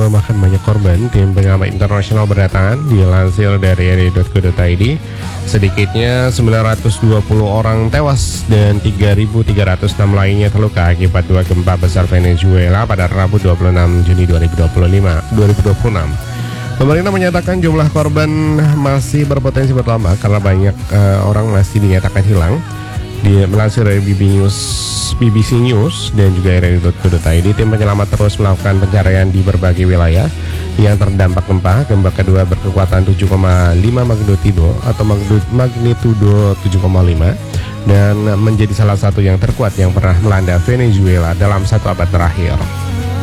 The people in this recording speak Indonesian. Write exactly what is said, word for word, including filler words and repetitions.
menambahkan banyak korban, tim pengamat internasional berdatangan. Dilansir dari r i dot co dot i d, sedikitnya sembilan ratus dua puluh orang tewas dan tiga ribu tiga ratus enam lainnya terluka akibat dua gempa besar Venezuela pada Rabu dua puluh enam Juni dua ribu dua puluh enam. Pemerintah menyatakan jumlah korban masih berpotensi bertambah karena banyak uh, orang masih dinyatakan hilang. Di melansir dari B B News, B B C News dan juga r i dot co dot i d, tim penyelamat terus melakukan pencarian di berbagai wilayah yang terdampak gempa. Gempa kedua berkekuatan tujuh koma lima magnitudo atau magnitudo tujuh koma lima dan menjadi salah satu yang terkuat yang pernah melanda Venezuela dalam satu abad terakhir.